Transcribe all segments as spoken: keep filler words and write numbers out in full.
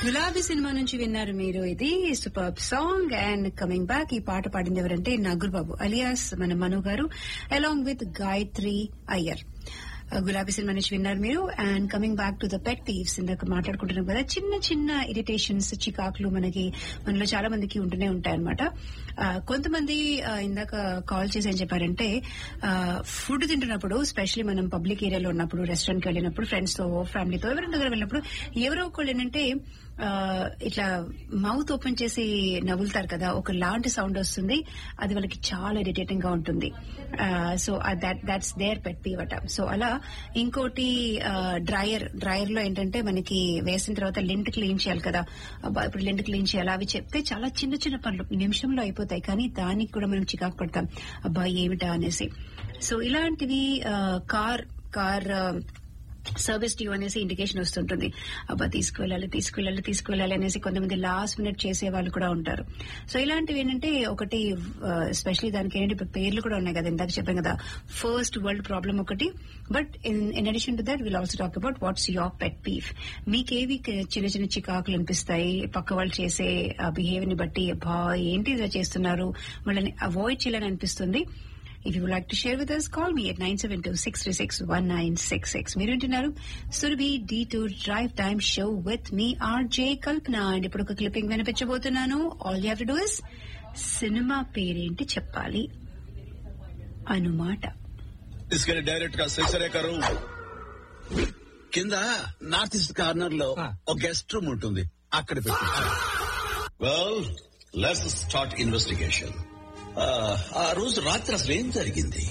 గులాబీ సినిమా నుంచి విన్నారు మీరు. ఇది super song. And coming back, ఈ పాట పాడింది ఎవరంటే నాగూర్ బాబు అలియాస్ మన మను గారు అలాంగ్ విత్ గాయత్రి అయ్యర్. గులాబీ సినిమా నుంచి విన్నారు మీరు. And coming back to the pet పీవ్స్, ఇందాక మాట్లాడుకుంటున్నాం కదా, చిన్న చిన్న ఇరిటేషన్స్, చికాకులు మనకి మనలో చాలా మందికి ఉంటూనే ఉంటాయి అనమాట. కొంతమంది ఇందాక కాల్ చేసి ఏం చెప్పారంటే, ఫుడ్ తింటున్నప్పుడు, స్పెషల్లీ మనం పబ్లిక్ ఏరియాలో ఉన్నప్పుడు, రెస్టారెంట్ కి వెళ్ళినప్పుడు, ఫ్రెండ్స్ తో ఫ్యామిలీతో ఎవరి దగ్గర వెళ్ళినప్పుడు ఎవరో ఒకళ్ళు ఏంటంటే ఇట్లా మౌత్ ఓపెన్ చేసి నవ్వులుతారు కదా, ఒక లాంటి సౌండ్ వస్తుంది. అది వాళ్ళకి చాలా ఇరిటేటింగ్ గా ఉంటుంది. So that's there pet peeve అట. సో అలా ఇంకోటి డ్రైయర్ డ్రైయర్ లో ఏంటంటే మనకి వేసిన తర్వాత లింట్ క్లీన్ చేయాలి కదా, ఇప్పుడు లింట్ క్లీన్ చేయాలి. అవి చెప్తే చాలా చిన్న చిన్న పనులు నిమిషంలో అయిపోతాయి, కానీ దానికి కూడా మనం చికాకు పడతాం, అబ్బా ఏమిటా అనేసి. సో ఇలాంటివి కార్ కార్ సర్వీస్ డ్యూ అనేసి ఇండికేషన్ వస్తుంటుంది. అబ్బా తీసుకువెళ్ళాలి తీసుకువెళ్ళాలి తీసుకువెళ్ళాలి అనేసి కొంతమంది లాస్ట్ మినిట్ చేసే వాళ్ళు కూడా ఉంటారు. సో ఇలాంటివి ఏంటంటే ఒకటి ఎస్పెషలీ దానికి ఏంటంటే ఇప్పుడు పేర్లు కూడా ఉన్నాయి కదా, ఇందాక చెప్పాం కదా, ఫస్ట్ వరల్డ్ ప్రాబ్లం ఒకటి. But in in addition to that will also talk about what's your pet peeve. మీకేవి చిన్న చిన్న చికాకులు అనిపిస్తాయి పక్క వాళ్ళు చేసే బిహేవియర్ ని బట్టి, అబ్బా ఏంటి ఇలా చేస్తున్నారు, వాళ్ళని అవాయిడ్ చేయాలని అనిపిస్తుంది. If you would like to share with us, call me at nine seven two, six three six, one nine six six. మీరు వింటున్నారు Surabhi D tour drive time show with me RJ Kalpana. And ఇప్పుడు ఒక clipping వినిపించబోతున్నాను. All you have to do is cinema పేరేంటి చెప్పాలి అనుమాట. తీసుకెళ్లి direct గా శశరేఖరు కింద north east corner లో ఒక గెస్ట్ రూమ్ ఉంటుంది, అక్కడ పెట్టి. Well let's start investigation. ఆ రోజు రాత్రి అసలు ఏం జరిగింది?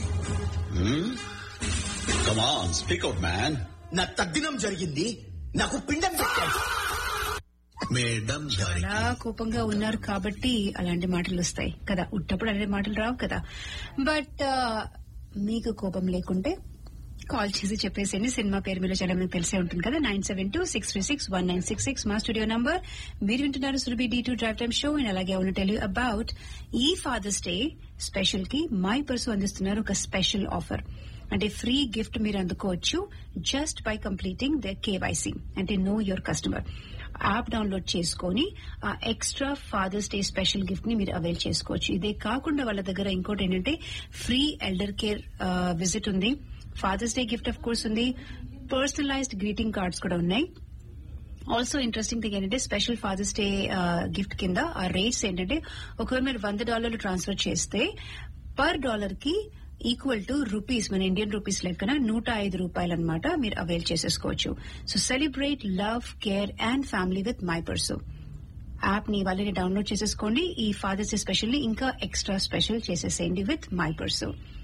Come on speak out man. నా తద్దినం జరిగింది, నాకు పిండం పెట్టాడు. మేడం చాలా కోపంగా ఉన్నారు కాబట్టి అలాంటి మాటలు వస్తాయి కదా, ఉట్టప్పుడు అలాంటి మాటలు రావు కదా. బట్ మీకు కోపం లేకుంటే కాల్ చేసి చెప్పేసేయండి. సినిమా పేరు మీరు చాలా మంది తెలిసే ఉంటుంది కదా, nine seven two six three six one nine six six మా స్టూడియో నంబర్. మీరు వింటున్నారు Surabhi D two drive time show. And అలాగే అవును టెల్ యూ అబౌట్ ఈ ఫాదర్స్ డే స్పెషల్ కి మై పర్సు అందిస్తున్నారు ఒక స్పెషల్ ఆఫర్. అంటే ఫ్రీ గిఫ్ట్ మీరు అందుకోవచ్చు just by completing the KYC, అంటే no your customer. App download చేసుకుని ఆ extra fathers day special gift ని మీరు అవైల్ చేసుకోవచ్చు. ఇదే కాకుండా వాళ్ళ దగ్గర ఇంకోటి ఏంటంటే ఫ్రీ ఎల్డర్ కేర్ విజిట్ ఉంది, fathers day gift of course ఉంది, పర్సనలైజ్డ్ గ్రీటింగ్ కార్డ్స్ కూడా ఉన్నాయి. ఆల్సో ఇంట్రెస్టింగ్ థింగ్ ఏంటంటే స్పెషల్ ఫాదర్స్ డే గిఫ్ట్ కింద ఆ రేట్స్ ఏంటంటే ఒకవేళ మీరు వంద డాలర్లు ట్రాన్స్ఫర్ చేస్తే పర్ డాలర్ కి ఈక్వల్ టు రూపీస్, మన ఇండియన్ రూపీస్ లెక్కన నూట ఐదు రూపాయలు అనమాట మీరు అవైల్ చేసేసుకోవచ్చు. So celebrate love, care and family with my purse. App ని వాళ్ళని డౌన్లోడ్ చేసేసుకోండి. ఈ ఫాదర్స్ డే స్పెషల్ ని ఇంకా ఎక్స్ట్రా స్పెషల్ చేసేసేయండి విత్ మై పర్సు.